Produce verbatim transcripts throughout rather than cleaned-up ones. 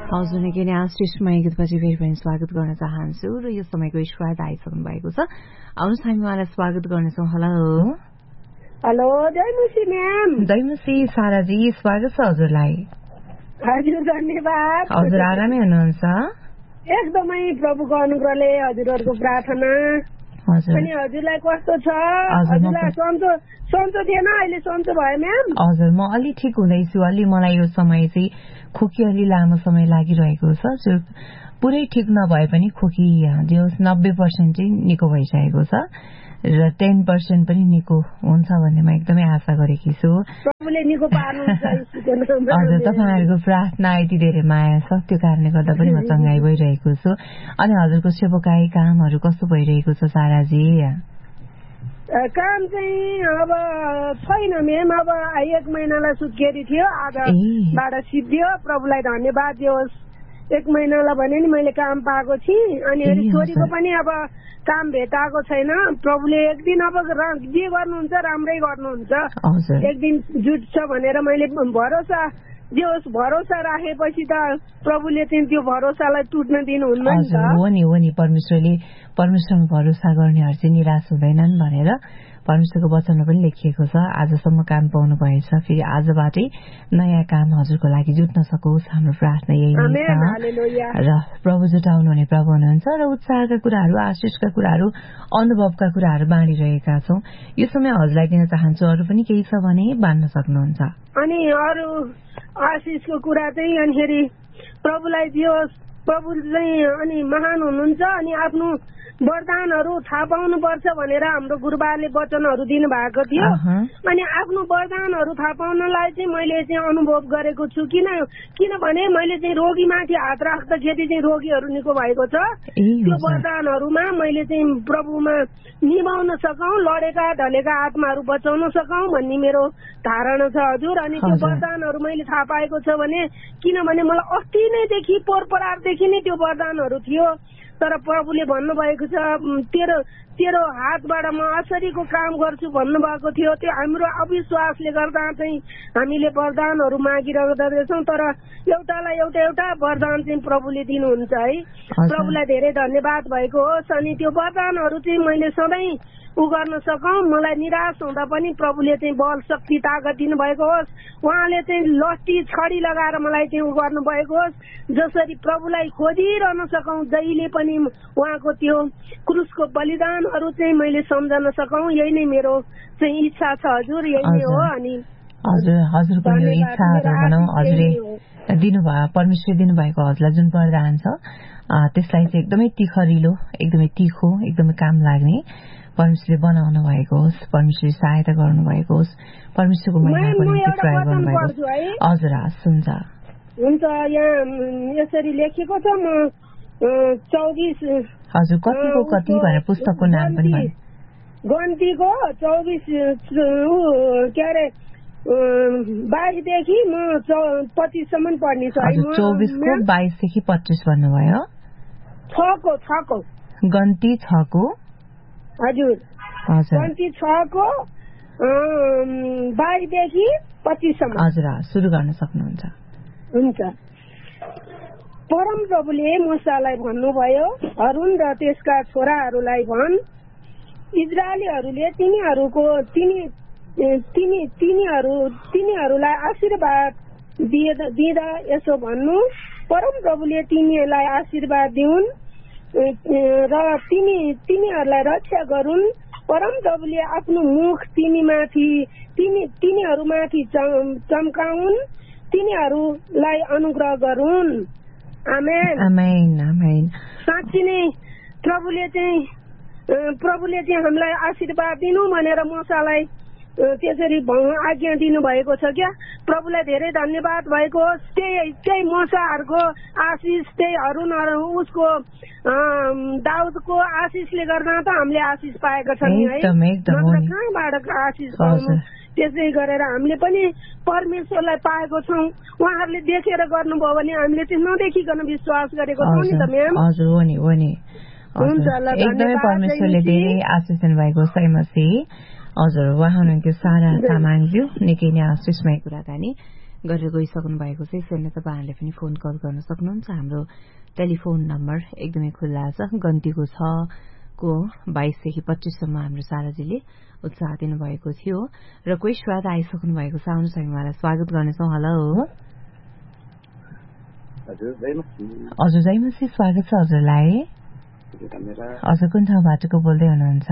हजुर निकै नै आशिषमय गीतपछि फेरि पनि स्वागत गर्न चाहन्छु र यो समयको स्वाद आइसक्नु भएको छ। आउनुहोस् हामी उहाँलाई स्वागत गर्नेछौँ। Hello hello जयमुसी ma'am. जयमुसी साराजी, स्वागत छ हजुरलाई। हजुर धन्यवाद। हजुर आरामै हुनुहुन्छ? एकदमै प्रभुको अनुग्रहले हजुरहरूको प्रार्थना। अनि हजुरलाई कस्तो छ? हजुरलाई सन्चो सन्चो थिएन, अहिले सन्चो भयो म्याम? हजुर म अलि ठिक हुँदैछु। अलि मलाई यो समय चाहिँ खोकी अलि लामो समय लागिरहेको छ। जो पुरै ठिक नभए पनि खोकी जो नब्बे पर्सेन्ट चाहिँ निको भइसकेको छ र टेन पर्सेन्ट पनि निको हुन्छ भन्ने म एकदमै आशा गरेकी छु। हजुर तपाईँहरूको प्रार्थना यति धेरै माया छ, त्यो कारणले गर्दा पनि म चङ्गाई भइरहेको छु। अनि हजुरको सेवकाई कामहरू कस्तो भइरहेको छ साराजी? काम चाहिँ अब छैन म्याम। अब एक महिनालाई सुत्केरी थियो, आधाबाट सिद्धियो। प्रभुलाई धन्यवाद दियोस्। एक महिनालाई भने नि मैले काम पाएको थिएँ। अनि छोरीको पनि अब काम भेटाएको छैन। प्रभुले एक दिन अब जे गर्नुहुन्छ राम्रै गर्नुहुन्छ। एक दिन जुट्छ भनेर मैले भरोसा जे होस् भरोसा राखेपछि त प्रभुले चाहिँ त्यो भरोसालाई टुट्न दिनुहुन्न नि त। हो नि हो नि परमेश्वरले परमेश्वरमा भरोसा गर्नेहरू चाहिँ निराश हुँदैनन् भनेर परमेश्वरको वचनमा पनि लेखिएको छ। आजसम्म काम पाउनु भएछ, फेरि आजबाटै नयाँ काम हजुरको लागि जुट्न सकोस्। हाम्रो प्रार्थना यही नै छ र प्रभु जुटाउनु हुने प्रभु हुनुहुन्छ र उत्साहका कुराहरू, आशिषका कुराहरू, अनुभवका कुराहरू बाँडिरहेका छौँ। यो समय हजुरलाई दिन चाहन्छु। अरू पनि केही छ भने बाँड्न सक्नुहुन्छ। अनि अरू आशिषको कुरा चाहिँ अनिखेरि प्रभुलाई दियोस्। प्रभु चाहिँ अनि महान हुनुहुन्छ। अनि आफ्नो वरदानहरू थाहा पाउनु पर्छ भनेर हाम्रो गुरुबाले वचनहरू दिनुभएको थियो। अनि आफ्नो वरदानहरू थाहा पाउनलाई चाहिँ मैले चाहिँ अनुभव गरेको छु। किन किनभने मैले चाहिँ रोगीमाथि हात राख्दाखेरि चाहिँ रोगीहरू निको भएको छ। त्यो वरदानहरूमा मैले चाहिँ प्रभुमा निभाउन सकौँ, लडेका ढलेका आत्माहरू बचाउन सकौँ भन्ने मेरो धारणा छ हजुर। अनि त्यो वरदानहरू मैले थाहा पाएको छ भने किनभने मलाई अस्ति नैदेखि पोरपरारदेखि नै त्यो वरदानहरू थियो। तर प्रभुले भन्नुभएको छ तेरो तेरो हातबाट म आश्चर्यको काम गर्छु भन्नुभएको थियो। त्यो हाम्रो अविश्वासले गर्दा चाहिँ हामीले वरदानहरू मागिरहेछौँ। तर एउटालाई एउटा एउटा वरदान चाहिँ प्रभुले दिनुहुन्छ है। प्रभुलाई धेरै धन्यवाद भएको होस्। अनि त्यो वरदानहरू चाहिँ मैले सधैँ उ गर्न सकौँ। मलाई निराश हुँदा पनि प्रभुले चाहिँ बल शक्ति ताकत दिनुभएको होस्। उहाँले चाहिँ लट्ठी छडी लगाएर मलाई चाहिँ उ गर्नुभएको होस्। जसरी प्रभुलाई खोजिरहन सकौँ, जहिले पनि उहाँको त्यो क्रुसको बलिदानहरू चाहिँ मैले सम्झन सकौँ। यही नै मेरो चाहिँ इच्छा छ हजुर। यही नै हो। अनि हजुर हजुरको यो इच्छाहरू भनौँ हजुरले दिनुभयो, परमेश्वरले दिनुभएको हजुरलाई जुन वरदान छ त्यसलाई चाहिँ एकदमै तिखरिलो, एकदमै तिखो, एकदमै काम लाग्ने परमेश्वरले बनाउनु भएको होस्। परमेश्वरले सहायता गर्नु भएको होस्। परमेश्वरको महिमाको निम्ति प्रयोग गर्नु भएको होस्। हजुर हस् हुन्छ हुन्छ। यहाँ यसरी लेखेको छ म चौबिस हजुर कतिको कति भनेर पुस्तकको नाम पनि भने गन्तीको चौबिस के अरे बाइसदेखि म पच्चिससम्म पढ्ने छु। हजुर चौबिसको बाइसदेखि पच्चिस भन्नुभयो। छको छको गन्ती छको हजुर गन्ती छको बाइसदेखि पच्चिससम्म। हजुर सुरु गर्न सक्नुहुन्छ। हुन्छ। परम प्रभुले मूसालाई भन्नुभयो, हरुन र त्यसका छोराहरूलाई भन्, इजरायलीहरूले तिनीहरूको तिनी तिनी तिनीहरू तिनीहरूलाई आशीर्वाद दिँदा यसो भन्नु, परम प्रभुले तिनीहरूलाई आशीर्वाद दिउन् र तिनी तिनीहरूलाई रक्षा गरून्। परम प्रभुले आफ्नो मुख तिनीमाथि तिनी तिनीहरूमाथि चम्काउन्, तिनीहरूलाई अनुग्रह गरून्। आमेन आमेन आमेन। साँच्ची नै प्रभुले चाहिँ प्रभुले चाहिँ हामीलाई आशीर्वाद दिनु भनेर मूसालाई त्यसरी आज्ञा दिनु भएको छ क्या। प्रभुलाई धेरै धन्यवाद भएको होस्। त्यही त्यही मूसाहरूको आशिष, त्यही हरुन उसको दाउदको आशिषले गर्दा त हामीले आशिष पाएका छौँ है। कहाँबाट आशिष पाउनु? त्यसै गरेर हामीले पनि परमेश्वरलाई पाएको छौँ। उहाँहरूले देखेर गर्नुभयो भने हामीले चाहिँ नदेखिकन विश्वास गरेको छौँ नि त म्याम। हजुर हो नि हो नि। एकदमै परमेश्वरले धेरै आशिष दिनुभएको सैमसी। हजुर उहाँ हुनुहुन्थ्यो सारा सामाङज्यू। निकै नै आशिषमय कुराकानी गरेर गइसक्नु भएको छ। यसैले तपाईँहरूले पनि फोन कल गर्न सक्नुहुन्छ। हाम्रो टेलिफोन नम्बर एकदमै खुल्ला छ। गन्तीको छ को बाइसदेखि पच्चीससम्म हाम्रो साराजीले उत्साह दिनुभएको थियो र कोही श्रोता आइसक्नु भएको छ। आउनुहोस् हामी उहाँलाई स्वागत गर्नेछौँ। हेलो हजुर जयमसी, स्वागत छ हजुरलाई। हजुर कुन ठाउँबाट को बोल्दै हुनुहुन्छ?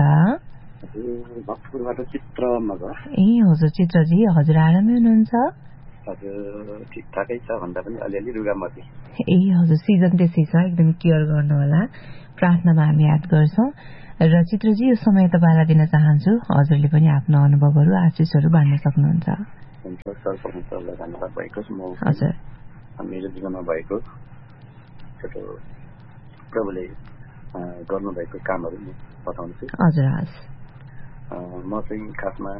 ए हजुर चित्रजी, हजुर आरामै हुनुहुन्छ? हजुर ठिकठाकै छ भन्दा पनि अलिअलि रुगामती। ए हजुर सिजन त्यसै छ, एकदम केयर गर्नु होला। प्रार्थनामा हामी याद गर्छौँ र चित्रजी यो समय तपाईँलाई दिन चाहन्छु। हजुरले पनि आफ्नो अनुभवहरू आशिषहरू बाँड्न सक्नुहुन्छ। हुन्छ सर, परमेश्वरलाई धन्यवाद भएको छ। म हजुर मेरो जीवनमा भएको छोटो प्रभुले गर्नुभएको कामहरू म बताउँछु। हजुर हस्। म चाहिँ खासमा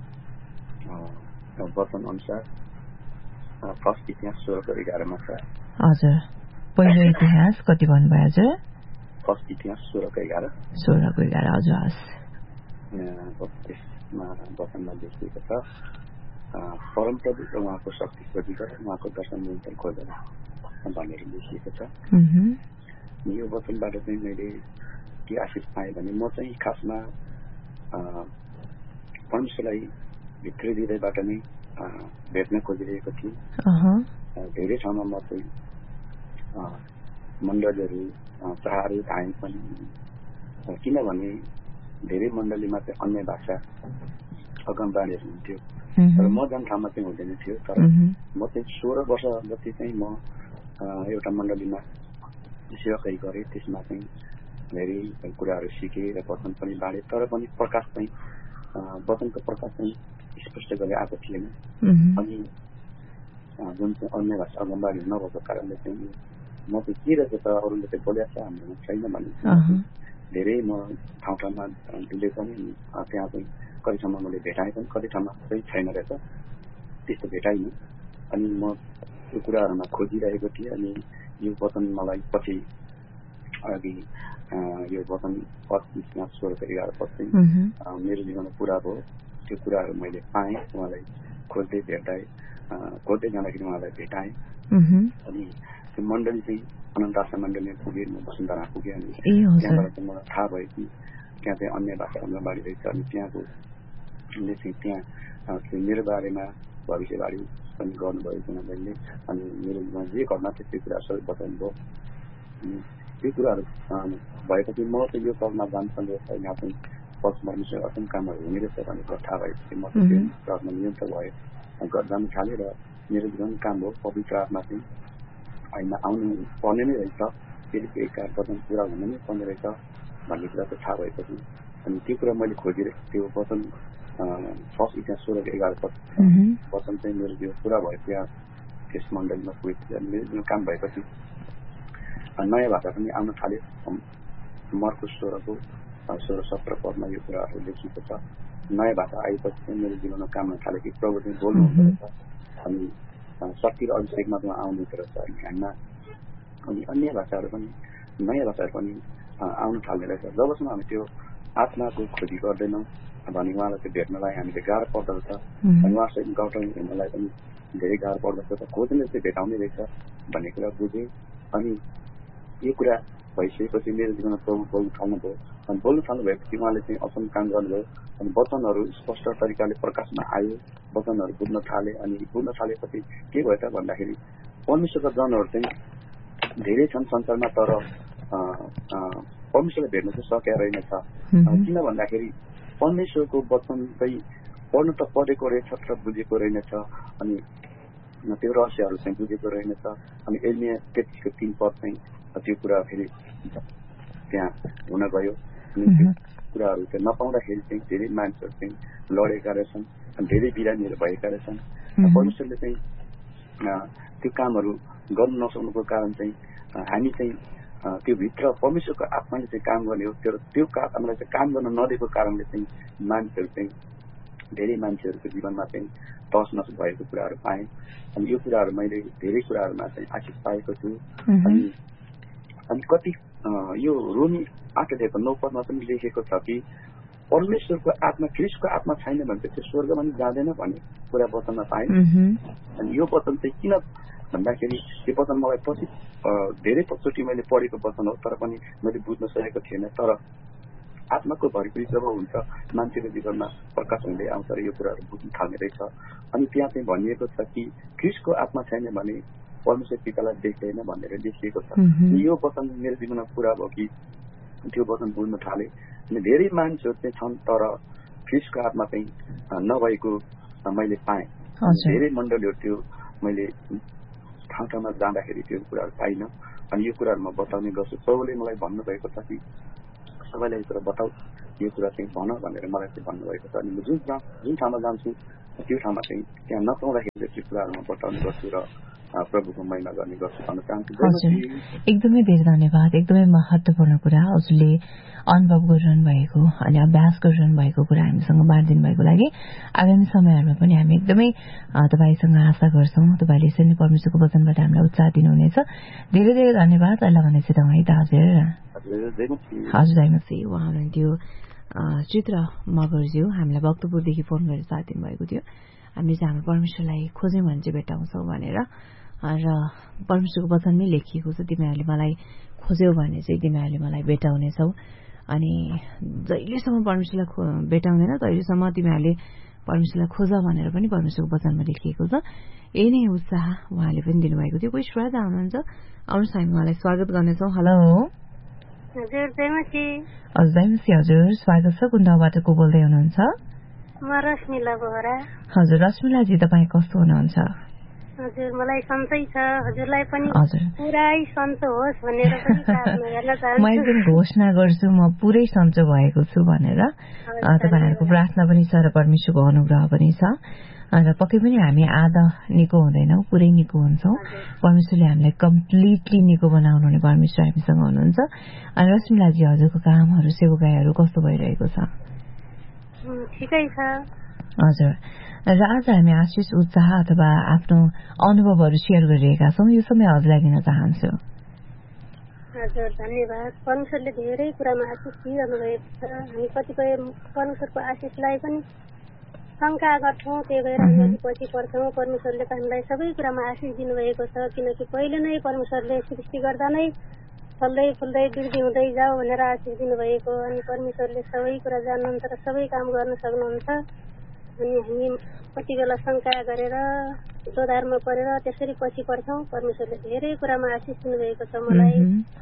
वचन अनुसार फर्स्ट इतिहास सोह्रको एघारमा छ। हजुर पहिलो इतिहास कति भन्नुभयो हजुर? फर्स्ट इतिहास सोह्रको एघार सोह्रको एघार हजुर हस्। त्यसमा वचनमा लेखिएको छ, परमप्रभु र उहाँको शक्ति खोजिकर उहाँको दर्शन निरन्तर खोजेर भनेर लेखिएको छ। यो वचनबाट चाहिँ मैले के आशिष पाएँ भने म चाहिँ खासमा परमेश्वरलाई भित्री हृदयबाट नै भेट्न खोजिरहेको थिएँ। धेरै ठाउँमा म चाहिँ मण्डलीहरू चाहहरू आएँ पनि, किनभने धेरै मण्डलीमा चाहिँ अन्य भाषा अगमबाडीहरू हुन्थ्यो तर म जाने ठाउँमा चाहिँ हुँदैन थियो। तर म चाहिँ सोह्र वर्ष जति चाहिँ म एउटा मण्डलीमा सेवाकै गरेँ। त्यसमा चाहिँ धेरै कुराहरू सिकेँ र वचन पनि बाँडेँ। तर पनि प्रकाश चाहिँ वचनको प्रकाश चाहिँ स्पष्ट गरी आएको थिएन। अनि जुन चाहिँ अन्य भाषा अगमबाडी नभएको कारणले चाहिँ म चाहिँ के रहेछ त अरूले चाहिँ बोलेको छ हाम्रोमा छैन भने धेरै म ठाउँ ठाउँमा डुले पनि। त्यहाँ चाहिँ कति ठाउँमा मैले भेटाएँ पनि, कति ठाउँमा चाहिँ छैन रहेछ, त्यस्तो भेटाइनँ। अनि म यो कुराहरूमा खोजिरहेको थिएँ। अनि यो वचन मलाई पछि अघि यो वचन पच्चिस सोह्रको एघार पछि मेरो जीवनमा पुरा भयो। त्यो कुराहरू मैले पाएँ, उहाँलाई खोज्दै भेटाएँ, खोज्दै जाँदाखेरि उहाँलाई भेटाएँ। अनि त्यो मण्डली चाहिँ अनन्त आशा मण्डलीमा पुगेँ, म वसुन्धरा पुगेँ। अनि त्यहाँबाट चाहिँ मलाई थाहा भयो कि त्यहाँ चाहिँ अन्य भाषा अङ्गनबाडी रहेछ। अनि त्यहाँको चाहिँ त्यहाँ मेरो बारेमा भविष्यवाणी पनि गर्नुभयो उनीहरूले। अनि मेरो जीवनमा जे घटना थियो त्यो कुरा सबै बताउनु भयो। अनि त्यो कुराहरू भएपछि म चाहिँ यो कलमा जानुपर्ने रहेछ, यहाँ चाहिँ पक्ष परमेश्वर असल कामहरू हुने रहेछ भन्ने कुरा थाहा भएपछि म चाहिँ प्रार्थना निरन्तर भयो जानु थालेँ। र मेरो जीवन काम हो पवित्र आत्मा चाहिँ होइन आउनु पर्ने नै रहेछ, फेरि केही कार्य वचन पुरा हुनु नै पर्ने रहेछ भन्ने कुरा चाहिँ थाहा भएपछि अनि त्यो कुरा मैले खोजिरहेको त्यो वचन फर्स्ट इतिहास सोह्रको एघार वचन चाहिँ मेरो जीवन पुरा भयो। त्यहाँ त्यस मण्डलीमा पुगेपछि अनि मेरो जीवन काम भएपछि नयाँ भाषा पनि आउन थाल्यो। मर्को सोह्रको सोह्र सत्र पदमा यो कुराहरू लेखिएको छ। नयाँ भाषा आएपछि चाहिँ मेरो जीवनमा काम हुन थाल्यो कि प्रभु चाहिँ बोल्नु हुँदो रहेछ। अनि शक्ति र अभिषेकमा चाहिँ आउनु हुँदो रहेछ अनि हामीमा। अनि अन्य भाषाहरू पनि नयाँ भाषाहरू पनि आउनु थाल्ने रहेछ। जबसम्म हामी त्यो आत्माको खोजी गर्दैनौँ भने उहाँलाई चाहिँ भेट्नलाई हामीले गाह्रो पर्दो रहेछ। अनि उहाँसँग गाउँठाउँ हिँड्नलाई पनि धेरै गाह्रो पर्दो रहेछ। खोज्ने चाहिँ भेटाउने रहेछ भन्ने कुरा बुझेँ। अनि यो कुरा भइसकेपछि मेरो जीवनमा प्रभु बोल्नु थाल्नुभयो। अनि बोल्नु थाल्नु भएपछि उहाँले चाहिँ असल काम गर्नुभयो। अनि वचनहरू स्पष्ट तरिकाले प्रकाशमा आयो, वचनहरू बुझ्न थाले। अनि बुझ्न थालेपछि के भयो त भन्दाखेरि परमेश्वरका जनहरू चाहिँ धेरै छन् संसारमा, तर परमेश्वरलाई भेट्न चाहिँ सकेका रहेनछ। किन भन्दाखेरि परमेश्वरको वचन चाहिँ पढ्नु त पढेको रहेछ तर बुझेको रहेनछ। अनि त्यो रहस्यहरू चाहिँ बुझेको रहेनछ। अनि एर्मिया तेत्तिसको तीन पद चाहिँ त्यो कुरा फेरि त्यहाँ हुन गयो। अनि त्यो कुराहरू चाहिँ नपाउँदाखेरि चाहिँ धेरै मान्छेहरू चाहिँ लडेका रहेछन्, धेरै बिरामीहरू भएका रहेछन्। परमेश्वरले चाहिँ त्यो कामहरू गर्नु नसक्नुको कारण चाहिँ हामी चाहिँ त्यो भित्र परमेश्वरको आत्माले चाहिँ काम गर्ने हो। तर त्यो आत्मालाई चाहिँ काम गर्न नदिएको कारणले चाहिँ मान्छेहरू चाहिँ धेरै मान्छेहरूको जीवनमा चाहिँ तस नस भएको कुराहरू पाएँ। अनि यो कुराहरू मैले धेरै कुराहरूमा चाहिँ आशिष पाएको छु। अनि अनि कति यो रोमी आठ अध्यायको नौ पदमा पनि लेखेको छ कि परमेश्वरको आत्मा ख्रीष्टको आत्मा छैन भने चाहिँ त्यो स्वर्गमा पनि जाँदैन भन्ने कुरा वचनमा पाएँ। अनि यो वचन चाहिँ किन भन्दाखेरि त्यो वचन मलाई पछि धेरै पछिचोटि मैले पढेको वचन हो, तर पनि मैले बुझ्न सकेको थिएन। तर आत्माको भरिपूरी जब हुन्छ मान्छेको जीवनमा प्रकाश हुँदै आउँछ र यो कुराहरू बुझ्न थाल्ने रहेछ। अनि त्यहाँ चाहिँ भनिएको छ कि ख्रीष्टको आत्मा छैन भने परमेश्वर पितालाई देख्दैन भनेर लेखिएको छ। यो वचन मेरो जीवनमा पुरा भयो कि त्यो वचन बुझ्न थाले। अनि धेरै मान्छेहरू चाहिँ छन् तर ख्रीष्टको आत्मा चाहिँ नभएको मैले पाएँ। धेरै मण्डलीहरू त्यो मैले ठाउँ ठाउँमा जाँदाखेरि त्यो कुराहरू पाइनँ। अनि यो कुराहरू म बताउने गर्छु। प्रभुले मलाई भन्नुभएको छ कि सबैलाई यो कुरा बताऊ, यो कुरा चाहिँ भन भनेर मलाई चाहिँ भन्नुभएको छ। अनि म जुन जुन ठाउँमा जान्छु त्यो ठाउँमा चाहिँ त्यहाँ नपाउँदाखेरि त्यो कुराहरू म बताउने गर्छु र प्रभुको महिमा गर्ने गर्छु भन्न चाहन्छु। एकदमै धेरै धन्यवाद। एकदमै महत्वपूर्ण कुरा हजुरले अनुभव गरिरहनु भएको अनि अभ्यास गरिरहनु भएको कुरा हामीसँग बाँडिदिनु भएको लागि आगामी समयहरूमा पनि हामी एकदमै तपाईँसँग आशा गर्छौँ तपाईँले यसरी नै परमेश्वरको वचनबाट हामीलाई उत्साह दिनुहुनेछ। धेरै धेरै धन्यवाद। अहिले भनेपछि त है त हजुर हजुर आइमसी उहाँ हुनुहुन्थ्यो चित्र मगरज्यू। हामीलाई भक्तपुरदेखि फोन गरेर साथ दिनुभएको थियो। हामीले चाहिँ हाम्रो परमेश्वरलाई खोज्यौँ भने चाहिँ भेटाउँछौँ भनेर र परमेश्वरको वचनमै लेखिएको छ तिमीहरूले मलाई खोज्यौ भने चाहिँ तिमीहरूले मलाई भेटाउनेछौ। अनि जहिलेसम्म परमेश्वरलाई भेटाउँदैन तहिलेसम्म तिमीहरूले परमेश्वरलाई खोज भनेर पनि परमेश्वरको वचनमा लेखिएको छ। यही नै उत्साह उहाँले पनि दिनुभएको थियो। कोही श्रोता हुनुहुन्छ, आउनुहोस् हामी उहाँलाई स्वागत गर्नेछौँ। हेलो हजुर जयमसी। हजुर जयमसी हजुर स्वागत छ। कुन ठाउँबाट को बोल्दै हुनुहुन्छ? म रश्मिला बोहरा। हजुर रश्मिलाजी तपाईँ कस्तो हुनुहुन्छ? हजुर मलाई सन्चै छ। हजुरलाई पनि पुरै सन्चो होस् भनेर पनि प्रार्थना गर्न चाहन्छु। म एकदम घोषणा गर्छु म पुरै सन्चो भएको छु भनेर। तपाईँहरूको प्रार्थना पनि छ र परमेश्वरको अनुग्रह पनि छ र पक्कै पनि हामी आधा निको हुँदैनौँ, पुरै निको हुन्छौँ। परमेश्वरले हामीलाई कम्प्लिटली निको बनाउनु हुने परमेश्वर हामीसँग हुनुहुन्छ। अनि रश्मिलाजी हजुरको कामहरू सेवाकाईहरू कस्तो भइरहेको छ? ठिकै छ हजुर। र आज हामी आशिष उत्साह अथवा आफ्नो अनुभवहरू सेयर गरिरहेका छौँ। यो समय हजुरलाई दिन चाहन्छु। हजुर धन्यवाद। परमेश्वरले धेरै कुरामा आशिष दिइरहनु भएको छ। हामी कतिपय परमेश्वरको आशिषलाई पनि शङ्का गर्छौँ, त्यही भएर हामी पछि पर्छौँ। परमेश्वरले हामीलाई सबै कुरामा आशिष दिनुभएको छ किनकि पहिले नै परमेश्वरले सृष्टि गर्दा नै फल्दै फुल्दै वृद्धि हुँदै जाऊ भनेर आशिष दिनुभएको। अनि परमेश्वरले सबै कुरा जान्नुहुन्छ र सबै काम गर्न सक्नुहुन्छ। अनि हामी कति बेला शङ्का गरेर दोधारमा परेर त्यसरी पछि पर्छौँ। परमेश्वरले धेरै कुरामा आशिष दिनुभएको छ मलाई।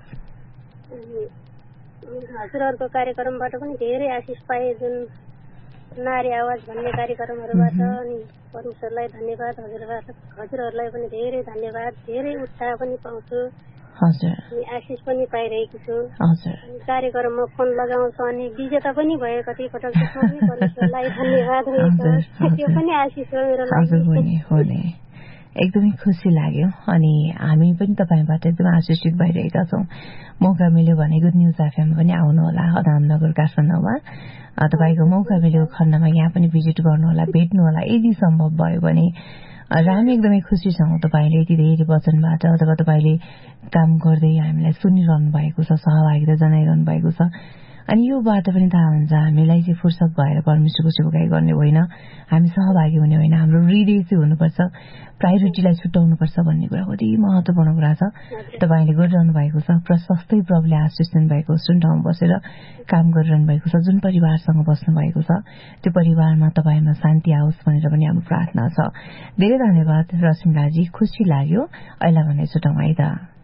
हजुरहरूको कार्यक्रमबाट पनि धेरै आशिष पाए, जुन नारी आवाज भन्ने कार्यक्रमहरूबाट। अनि परमेश्वरलाई धन्यवाद। हजुरबाट हजुरहरूलाई पनि धेरै धन्यवाद। धेरै उत्साह पनि पाउँछु, आशिष पनि पाइरहेको छु। कार्यक्रममा फोन लगाउँछ अनि विजेता पनि भयो कति पटक। त्यसमा पनि परमेश्वरलाई धन्यवाद रहेछ। त्यो पनि आशिष हो मेरो लागि। एकदमै खुसी लाग्यो। अनि हामी पनि तपाईँबाट एकदम आशिषित भइरहेका छौँ। मौका मिल्यो भने गुड न्युज एफएममा पनि आउनुहोला, अदामनगर काठमाडौँमा। तपाईँको मौका मिलेको खण्डमा यहाँ पनि भिजिट गर्नुहोला, भेट्नुहोला यदि सम्भव भयो भने। र हामी एकदमै खुसी छौँ तपाईँले यति धेरै वचनबाट अथवा तपाईँले काम गर्दै हामीलाई सुनिरहनु भएको छ, सहभागिता जनाइरहनु भएको छ। अनि यो बाटो पनि थाहा हुन्छ हामीलाई चाहिँ फुर्सद भएर परमेश्वरको सेवाकाई गर्ने होइन, हामी सहभागी हुने होइन, हाम्रो हृदय चाहिँ हुनुपर्छ, प्रायोरिटीलाई छुट्याउनुपर्छ भन्ने कुरा कति महत्वपूर्ण कुरा छ। तपाईँले गरिरहनु भएको छ। प्रशस्तै प्रभुले आशिष दिनुभएको जुन ठाउँमा बसेर काम गरिरहनु भएको छ, जुन परिवारसँग बस्नु भएको छ, त्यो परिवारमा तपाईँमा शान्ति आओस् भनेर पनि हाम्रो प्रार्थना छ। धेरै धन्यवाद रश्मिलाजी, खुसी लाग्यो। अहिले भने छुट्याउँ है त।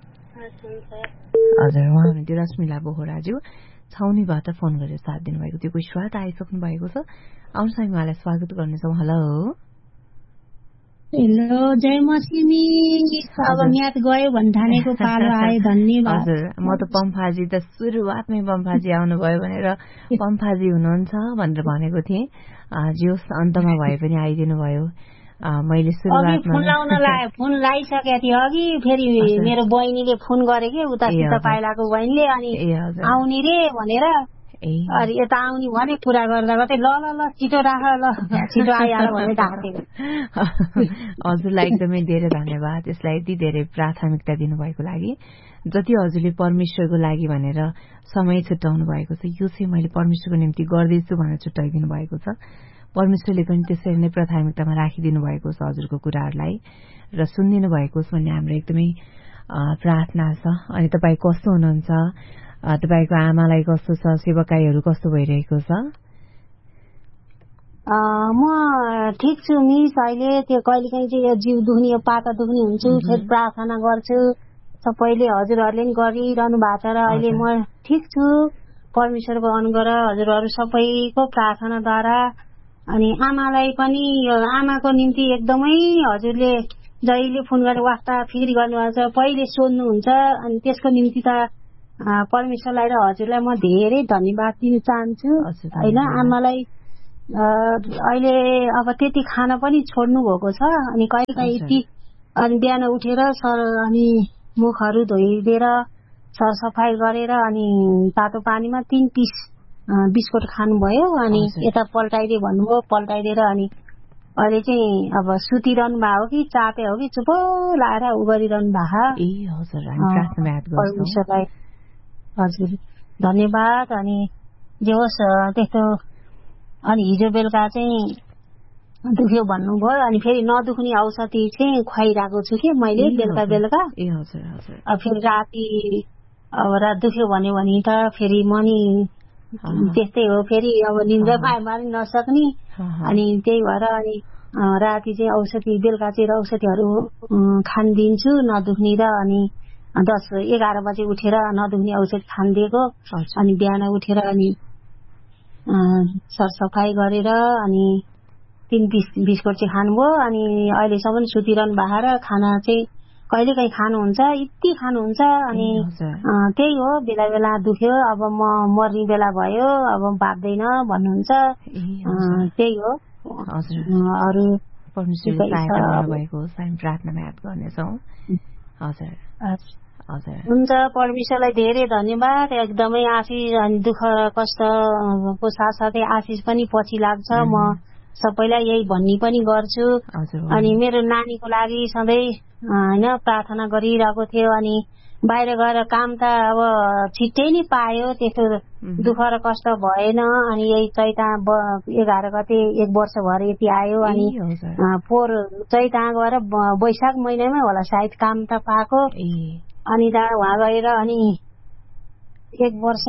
हजुर उहाँ हुनुहुन्थ्यो रश्मिला बोहराज्यू, छाउनीबाट फोन गरेर साथ दिनुभएको थियो। कोही स्वागत आइसक्नु भएको छ, आउनुहोस् हामी उहाँलाई स्वागत गर्नेछौँ। हेलो हेलो जय मसिनी। अब म्याथ गयो भन्ने ठानेको पालो आयो, धन्यवाद। हजुर म त पम्फाजी त सुरुवातमै पम्फाजी आउनुभयो भनेर पम्फाजी हुनुहुन्छ भनेर भनेको थिएँ। जियोस् अन्तमा भए पनि आइदिनु भयो। मैले सुरुवातमा फोन लाउन लाए फोन लाइसकेको थिएँ अघि, फेरि मेरो बहिनीले फोन गरे कि उता सीता पाइलाको बहिनीले, अनि आउने रे भनेर अनि यता आउने भने कुरा गर्दा गर्दै ल ल ल छिटो राख ल छिटो आइहाल भन्दै ढाकेको। हजुरलाई एकदमै धेरै धन्यवाद यसलाई यति धेरै प्राथमिकता दिनुभएको लागि। जति हजुरले परमेश्वरको लागि भनेर समय छुट्याउनु भएको छ, यो चाहिँ मैले परमेश्वरको निम्ति गर्दैछु भनेर छुट्याइदिनु भएको छ। परमेश्वरले पनि त्यसरी नै प्राथमिकतामा राखिदिनु भएको छ हजुरको कुराहरूलाई र सुनिदिनु भएको छ भन्ने हाम्रो एकदमै प्रार्थना छ। अनि तपाईँ कस्तो हुनुहुन्छ, तपाईँको आमालाई कस्तो छ, सेवाकाईहरू कस्तो भइरहेको छ? म ठिक छु मिस। अहिले त्यो कहिले काहीँ चाहिँ यो जिउ दुख्ने यो पाता दुख्ने हुन्छु, फेरि प्रार्थना गर्छु। सबैले हजुरहरूले नि गरिरहनु भएको छ र अहिले म ठिक छु परमेश्वरको अनुग्रह हजुरहरू सबैको प्रार्थनाद्वारा। अनि आमालाई पनि यो आमाको निम्ति एकदमै हजुरले जहिले फोन गरेर वास्ता फिक्री गर्नुभएको छ, पहिले सोध्नुहुन्छ। अनि त्यसको निम्ति त परमेश्वरलाई र हजुरलाई म धेरै धन्यवाद दिन चाहन्छु होइन। आमालाई अहिले अब त्यति खाना पनि छोड्नु भएको छ। अनि कहिले काहीँ यति अनि बिहान उठेर सर अनि मुखहरू धोइदिएर सरसफाइ गरेर अनि तातो पानीमा तीन पिस बिस्कुट खानुभयो। अनि यता पल्टाइदिए भन्नुभयो, पल्टाइदिएर अनि अहिले चाहिँ अब सुतिरहनु भएको कि चापे हो कि चुपो लाएर उ गरिरहनु भएको। परमेश्वरलाई हजुर धन्यवाद। अनि जे होस् त्यस्तो। अनि हिजो बेलुका चाहिँ दुख्यो भन्नुभयो, अनि फेरि नदुख्ने औषधि चाहिँ खुवाइरहेको छु कि मैले बेलुका बेलुका। फेरि राति अब रात दुख्यो भन्यो भने त फेरि म नि त्यस्तै हो, फेरि अब निन्द्रा पाएमा पनि नसक्ने। अनि त्यही भएर अनि राति चाहिँ औषधि बेलुका चाहिँ औषधिहरू खानिदिन्छु नदुख्ने र अनि दस एघार बजे उठेर नदुख्ने औषध खानिदिएको। अनि बिहान उठेर अनि सरसफाइ गरेर अनि तीन पिस बिस्कुट चाहिँ खानुभयो। अनि अहिलेसम्म सुतिरहनु भएको र खाना चाहिँ कहिले काहीँ खानुहुन्छ, यति खानुहुन्छ। अनि त्यही हो बेला बेला दुख्यो, अब म मर्ने बेला भयो, अब भाग्दैन भन्नुहुन्छ। त्यही हो। अरू प्रार्थनामा याद गर्नेछौँ। हजुर हजुर हुन्छ। परमेश्वरलाई धेरै धन्यवाद। एकदमै आशिष अनि दुःख कष्टको साथसाथै आशिष पनि पछि लाग्छ। म सबैलाई यही भन्ने पनि गर्छु। अनि मेरो नानीको लागि सधैँ होइन प्रार्थना गरिरहेको थियो। अनि बाहिर गएर काम त अब छिट्टै नै पायो, त्यस्तो दुःख र कष्ट भएन। अनि यही चैता एघार गते एक वर्ष भएर यति आयो। अनि पोहोर चैता गएर वैशाख महिनामै होला सायद काम त पाएको। अनि त्यहाँ उहाँ गएर अनि एक वर्ष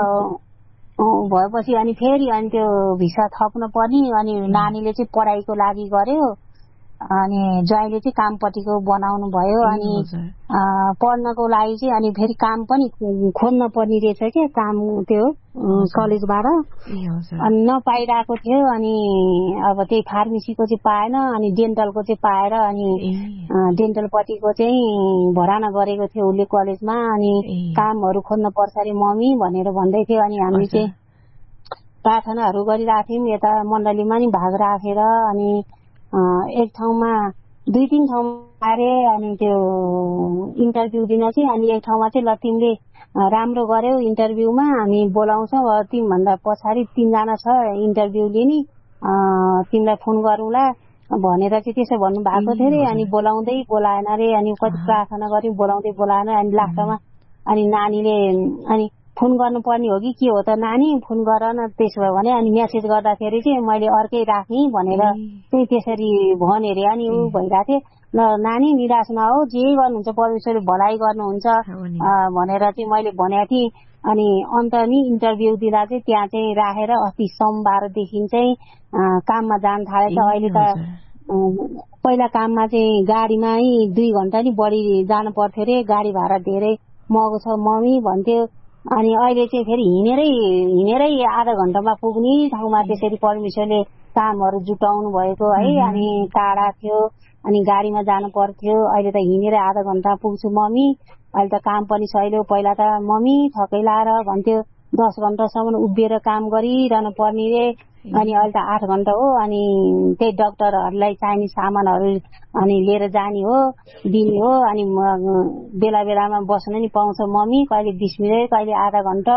भएपछि अनि फेरि अनि त्यो भिसा थप्न पर्ने। अनि नानीले चाहिँ पढाइको लागि गर्यो। अनि ज्वाइँले चाहिँ कामपट्टिको बनाउनु भयो। अनि पढ्नको लागि चाहिँ अनि फेरि काम पनि खोज्न पर्ने रहेछ क्या, काम त्यो कलेजबाट। अनि नपाइरहेको थियो। अनि अब त्यही फार्मेसीको चाहिँ पाएन, अनि डेन्टलको चाहिँ पाएर अनि डेन्टलपट्टिको चाहिँ भराना गरेको थियो उसले कलेजमा। अनि कामहरू खोज्न पर्छ अरे मम्मी भनेर भन्दै थियो। अनि हामी चाहिँ प्रार्थनाहरू गरिरहेको थियौँ यता मण्डलीमा नि भाग राखेर। अनि एक ठाउँमा दुई तिन ठाउँमा अरे अनि त्यो इन्टरभ्यू दिन चाहिँ अनि एक ठाउँमा चाहिँ ल तिमीले राम्रो गर्यौ इन्टरभ्यूमा हामी बोलाउँछौ, तिमीभन्दा पछाडि तिनजना छ इन्टरभ्यू लिने, तिमीलाई फोन गरौँला भनेर चाहिँ त्यसो भन्नु भएको थियो अरे। अनि बोलाउँदै बोलाएन अरे। अनि कति प्रार्थना गर्यौँ, बोलाउँदै बोलाएन। अनि लास्टमा अनि नानीले अनि फोन गर्नुपर्ने हो कि के हो त नानी, फोन गर न त्यसो भयो भने। अनि मेसेज गर्दाखेरि चाहिँ मैले अर्कै राखेँ भनेर चाहिँ त्यसरी भने अरे। अनि ऊ भइरहेको थियो ल नानी निराश नहो, जे गर्नुहुन्छ परमेश्वरले भलाइ गर्नुहुन्छ भनेर चाहिँ मैले भनेको थिएँ। अनि अन्त नि इन्टरभ्यू दिँदा चाहिँ त्यहाँ चाहिँ राखेर अस्ति सोमबारदेखि चाहिँ काममा जान थालेछ। अहिले त पहिला काममा चाहिँ गाडीमै दुई घन्टा नि बढी जानु पर्थ्यो अरे, गाडी भाडा धेरै महँगो छ मम्मी भन्थ्यो। अनि अहिले चाहिँ फेरि हिँडेरै हिँडेरै आधा घन्टामा पुग्ने ठाउँमा त्यसरी परमेश्वरले कामहरू जुटाउनु भएको है। अनि टाढा थियो अनि गाडीमा जानु पर्थ्यो, अहिले त हिँडेर आधा घन्टा पुग्छु मम्मी, अहिले त काम पनि सहिलो। पहिला त मम्मी थकै लाएर भन्थ्यो दस घन्टासम्म उभिएर काम गरिरहनु पर्ने रे, अनि अहिले त आठ घन्टा हो। अनि त्यही डाक्टरहरूलाई चाहिने सामानहरू अनि लिएर जाने हो दिने हो। अनि बेला बेलामा बस्न नि पाउँछ मम्मी, कहिले बिस मिनट कहिले आधा घन्टा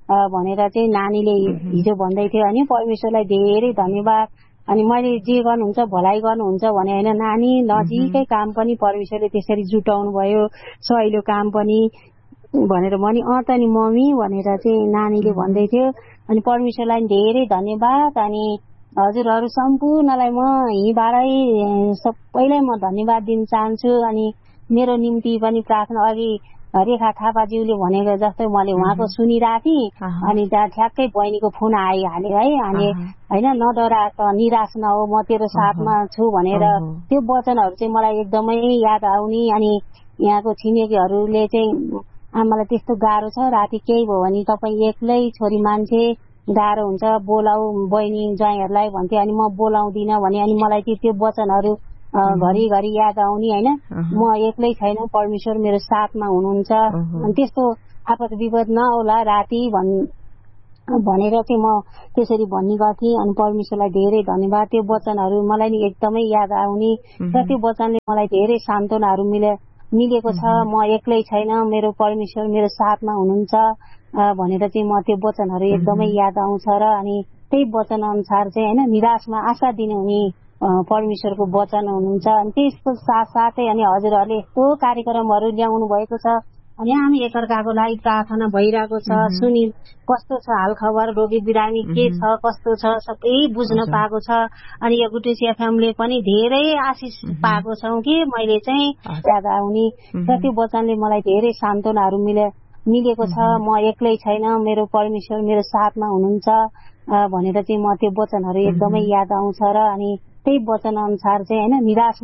भनेर चाहिँ नानीले हिजो भन्दै थियो होइन। परमेश्वरलाई धेरै धन्यवाद। अनि मैले जे गर्नुहुन्छ भलाइ गर्नुहुन्छ भने होइन, नानी नजिकै काम पनि परमेश्वरले त्यसरी जुटाउनु भयो, सहिलो काम पनि भनेर भने अँ त नि मम्मी भनेर चाहिँ नानीले भन्दै थियो। अनि परमेश्वरलाई धेरै धन्यवाद। अनि हजुरहरू सम्पूर्णलाई म यहीँबाटै सबैलाई म धन्यवाद दिन चाहन्छु। अनि मेरो निम्ति पनि प्रार्थना, अघि रेखा थापाज्यूले भनेको जस्तै मैले उहाँको सुनिरहेको थिएँ। अनि त्यहाँ ठ्याक्कै बहिनीको फोन आइहाल्यो है। अनि होइन नडरा निराश नहो, म तेरो साथमा छु भनेर त्यो वचनहरू चाहिँ मलाई एकदमै याद आउने। अनि यहाँको छिमेकीहरूले चाहिँ आमालाई त्यस्तो गाह्रो छ, राति केही भयो भने तपाईँ एक्लै छोरी मान्छे गाह्रो हुन्छ, बोलाऊ बहिनी ज्वाइँहरूलाई भन्थ्यो। अनि म बोलाउँदिनँ भने अनि मलाई चाहिँ त्यो वचनहरू घरिघरि याद आउने होइन। म एक्लै छैन, परमेश्वर मेरो साथमा हुनुहुन्छ। अनि त्यस्तो आपद विपद नहोला राति भन् भनेर चाहिँ म त्यसरी भन्ने गर्थेँ। अनि परमेश्वरलाई धेरै धन्यवाद। त्यो वचनहरू मलाई नि एकदमै याद आउने र त्यो वचनले मलाई धेरै सान्त्वनाहरू मिले मिलेको छ। म एक्लै छैन, मेरो परमेश्वर मेरो साथमा हुनुहुन्छ भनेर चाहिँ म त्यो वचनहरू एकदमै याद आउँछ। र अनि त्यही वचन अनुसार चाहिँ होइन निराशमा आशा दिनुहुने परमेश्वरको वचन हुनुहुन्छ। अनि त्यसको साथसाथै अनि हजुरहरूले यस्तो कार्यक्रमहरू ल्याउनु भएको छ। अनि हामी एकअर्काको लागि प्रार्थना भइरहेको छ। सुनि कस्तो छ हाल खबर, रोगी बिरामी के छ कस्तो छ सबै बुझ्न पाएको छ। अनि यो गुटेसिया फ्यामिली पनि धेरै आशिष पाएको छौँ कि मैले चाहिँ याद आउने र त्यो वचनले मलाई धेरै सान्त्वनाहरू मिले मिलेको छ। म एक्लै छैन, मेरो परमेश्वर मेरो साथमा हुनुहुन्छ भनेर चाहिँ म त्यो वचनहरू एकदमै याद आउँछ। र अनि त्यही वचन अनुसार चाहिँ होइन निराश